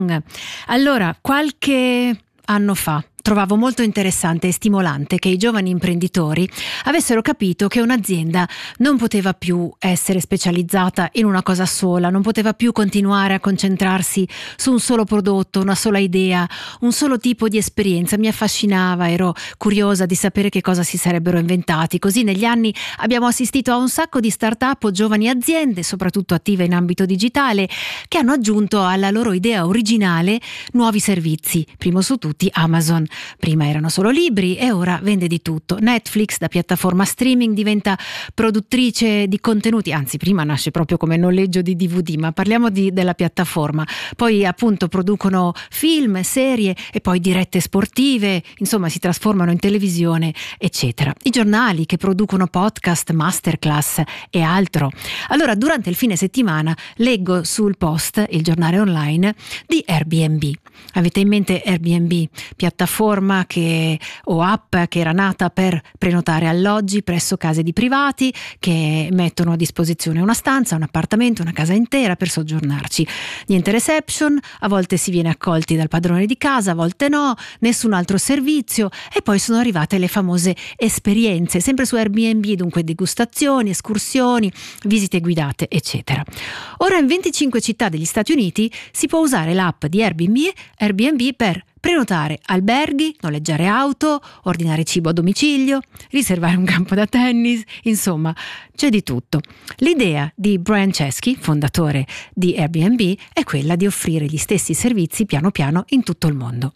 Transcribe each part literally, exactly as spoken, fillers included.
Allora, qualche anno fa trovavo molto interessante e stimolante che i giovani imprenditori avessero capito che un'azienda non poteva più essere specializzata in una cosa sola, non poteva più continuare a concentrarsi su un solo prodotto, una sola idea, un solo tipo di esperienza. Mi affascinava, ero curiosa di sapere che cosa si sarebbero inventati. Così negli anni abbiamo assistito a un sacco di start-up o giovani aziende, soprattutto attive in ambito digitale, che hanno aggiunto alla loro idea originale nuovi servizi, primo su tutti Amazon. Prima erano solo libri e ora vende di tutto. Netflix, da piattaforma streaming, diventa produttrice di contenuti, anzi prima nasce proprio come noleggio di D V D, ma parliamo di, della piattaforma. Poi appunto producono film, serie e poi dirette sportive, insomma si trasformano in televisione, eccetera. I giornali che producono podcast, masterclass e altro. Allora durante il fine settimana leggo sul Post, il giornale online, di Airbnb. Avete in mente Airbnb, piattaforma che, o app che era nata per prenotare alloggi presso case di privati che mettono a disposizione una stanza, un appartamento, una casa intera per soggiornarci. Niente reception, a volte si viene accolti dal padrone di casa, a volte no, nessun altro servizio, e poi sono arrivate le famose esperienze, sempre su Airbnb, dunque degustazioni, escursioni, visite guidate, eccetera. Ora in venticinque città degli Stati Uniti si può usare l'app di Airbnb, Airbnb per prenotare alberghi, noleggiare auto, ordinare cibo a domicilio, riservare un campo da tennis, insomma c'è di tutto. L'idea di Brian Chesky, fondatore di Airbnb, è quella di offrire gli stessi servizi piano piano in tutto il mondo.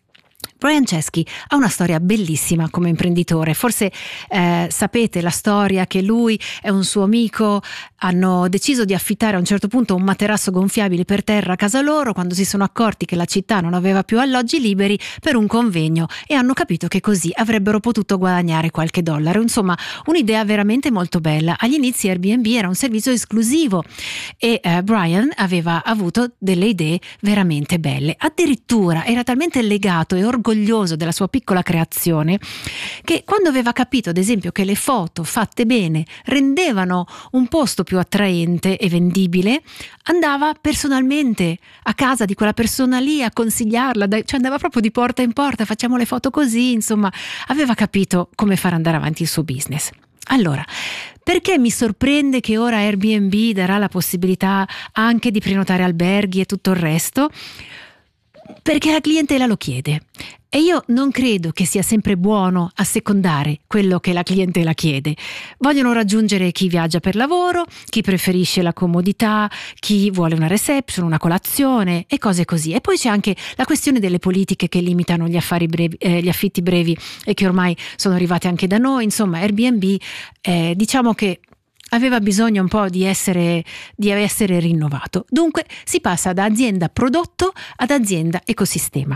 Brian Chesky ha una storia bellissima come imprenditore. Forse eh, sapete la storia che lui e un suo amico hanno deciso di affittare a un certo punto un materasso gonfiabile per terra a casa loro quando si sono accorti che la città non aveva più alloggi liberi per un convegno, e hanno capito che così avrebbero potuto guadagnare qualche dollaro. Insomma, un'idea veramente molto bella. Agli inizi Airbnb era un servizio esclusivo e eh, Brian aveva avuto delle idee veramente belle. Addirittura era talmente legato e orgoglioso della sua piccola creazione che quando aveva capito ad esempio che le foto fatte bene rendevano un posto più attraente e vendibile, andava personalmente a casa di quella persona lì a consigliarla, cioè andava proprio di porta in porta, facciamo le foto così, insomma aveva capito come far andare avanti il suo business. Allora, perché mi sorprende che ora Airbnb darà la possibilità anche di prenotare alberghi e tutto il resto? Perché la clientela lo chiede. E io non credo che sia sempre buono assecondare quello che la clientela chiede. Vogliono raggiungere chi viaggia per lavoro, chi preferisce la comodità, chi vuole una reception, una colazione e cose così. E poi c'è anche la questione delle politiche che limitano gli affari brevi, eh, gli affitti brevi e che ormai sono arrivate anche da noi. Insomma, Airbnb eh, diciamo che aveva bisogno un po' di essere, di essere rinnovato. Dunque si passa da azienda prodotto ad azienda ecosistema.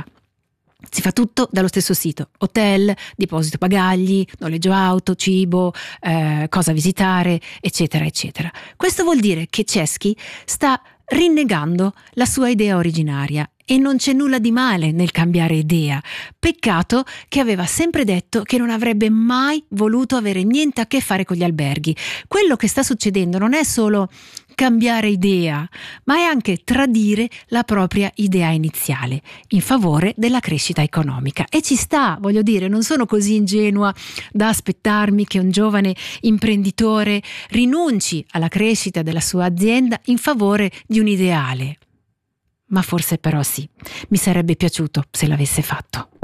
Si fa tutto dallo stesso sito: hotel, deposito bagagli, noleggio auto, cibo, eh, cosa visitare, eccetera, eccetera. Questo vuol dire che Chesky sta rinnegando la sua idea originaria. E non c'è nulla di male nel cambiare idea. Peccato che aveva sempre detto che non avrebbe mai voluto avere niente a che fare con gli alberghi. Quello che sta succedendo non è solo cambiare idea, ma è anche tradire la propria idea iniziale in favore della crescita economica. E ci sta, voglio dire, non sono così ingenua da aspettarmi che un giovane imprenditore rinunci alla crescita della sua azienda in favore di un ideale. Ma forse però sì, mi sarebbe piaciuto se l'avesse fatto.